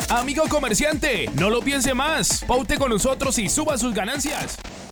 Amigo comerciante, no lo piense más. Paute con nosotros y suba sus ganancias.